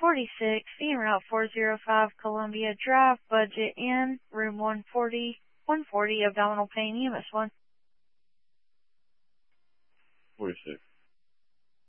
46, en route 405 Columbia Drive, budget in, room 140, abdominal pain, EMS 1.